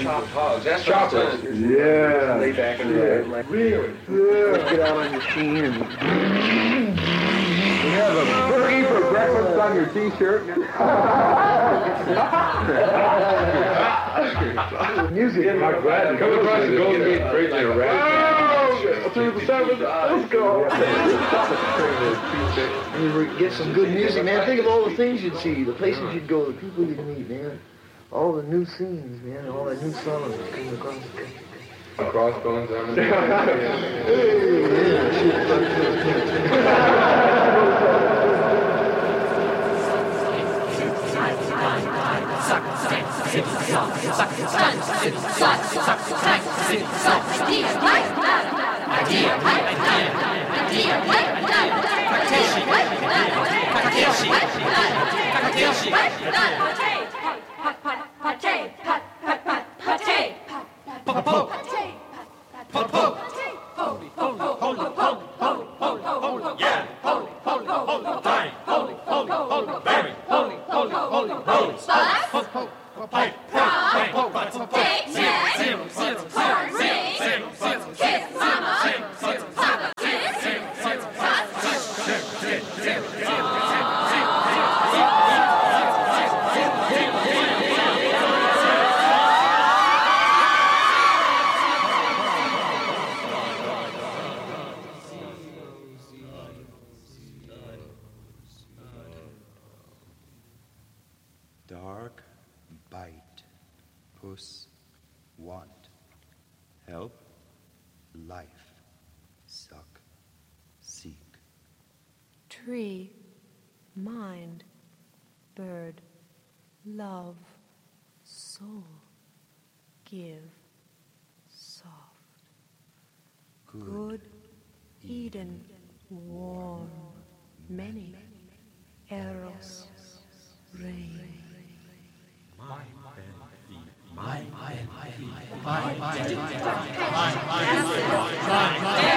chopped hogs. That's Choppers. Yeah. Lay back and relax. Really? Yeah. Get out on your machine and... You have a burgie for breakfast on your t-shirt. Music, my God. Come across the Golden Gate Bridge in a rat. Through the seven. Let's go. You get some good music, man. Think of all the things you'd see, the places you'd go, the people you'd meet, man. All the new scenes, man. All the new songs coming across the country. Crossbones on it. Dark, bite, puss, want, help, life, suck, seek. Tree, mind, bird, love, soul, give, soft. Good, Eden, warm, many, eros, rain. My